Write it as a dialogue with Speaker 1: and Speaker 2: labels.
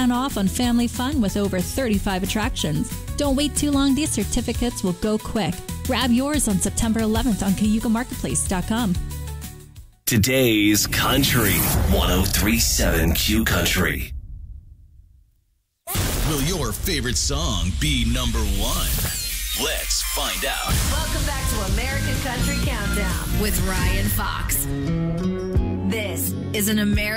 Speaker 1: 50% off on family fun with over 35 attractions. Don't wait too long. These certificates will go quick. Grab yours on September 11th on CayugaMarketplace.com.
Speaker 2: Today's Country 103.7 Q Country.
Speaker 3: Will your favorite song be number one? Let's find out.
Speaker 4: Welcome back to American Country Countdown with Ryan Fox. This is an American